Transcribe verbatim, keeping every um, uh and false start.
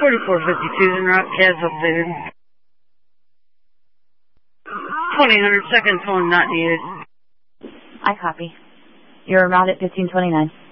forty-four fifty-two, en route, C A S updated. twenty hundred seconds, phone not needed. I copy. You're en route at fifteen twenty-nine.